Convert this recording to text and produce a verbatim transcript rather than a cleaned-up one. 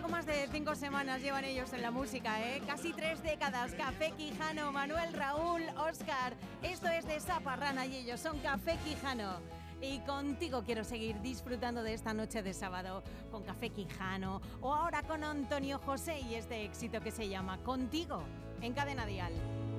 más de cinco semanas llevan ellos en la música, ¿eh? Casi tres décadas. Café Quijano, Manuel, Raúl, Óscar. Esto es de Zaparrana y ellos son Café Quijano. Y contigo quiero seguir disfrutando de esta noche de sábado con Café Quijano o ahora con Antonio José y este éxito que se llama Contigo en Cadena Dial.